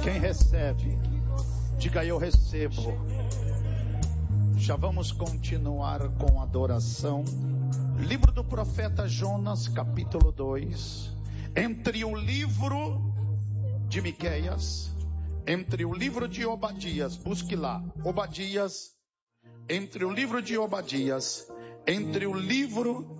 Quem recebe, diga eu recebo. Já vamos continuar com adoração. Livro do profeta Jonas, capítulo 2. Entre o livro de Miqueias, entre o livro de Obadias, busque lá, Obadias, entre o livro de Obadias, entre o livro